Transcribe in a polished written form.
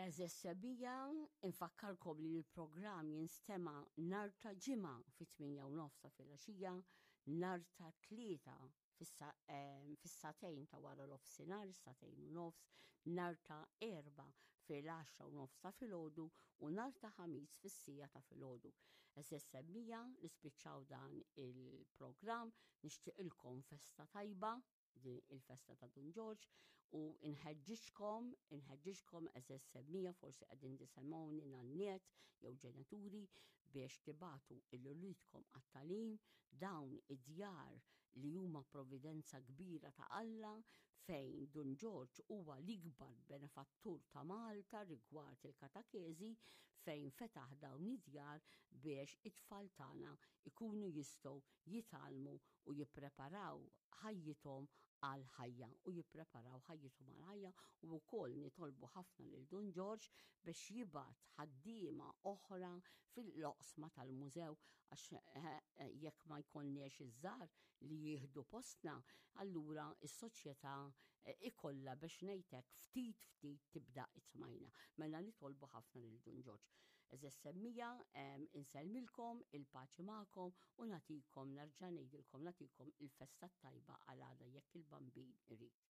Eżessebija, infakkarkom li l-programm jinstema narta ġimgħa fit-8:30 fil-għaxija, narta 3 fis-satejn ta' wara l-ofsinhar, satejn u nofs, narta 4 fil-10:30 ta' filgħodu u narta ħamis fis-sija ta' filgħodu. Eżessebija li spiċċaw dan il-programm nixtieqilkom festa tajba, din il-festa ta' Dun George, u inħeġġixkom eżessebija forsi qegħdin tisemgħuni nan-niet jew ġenituri biex tibatu il-ulidkom għat-tagħlim dawn id-djar li huma provvidenza kbira ta' Alla fejn Dun George huwa l-ikbar benefattur ta' Malta rigward il-katakezi fejn fetaħ dawn id-djar biex it-tfal tagħna ikunu jistgħu jitalmu u jippreparaw ħajjithom għal-ħajja u jippreparaw ħajjithom għal-ħajja u wkoll nitolbu ħafna lil Dun George biex jibgħat ħaddiema oħra fil-loqsma tal-mużew għax jekk ma jkollniex iż-żgħar li jieħdu postna, allura s-soċjetà ikollha biex ngħidlek ftit tibda itmajna. Mela nitolbu ħafna lil Dun George. Eżessemmija inselmilkom il-paċi magħkom u nagħtikom nerġa' ngħidilkom nagħtikom il-festa tajba għal għada jekk il-bambin irid.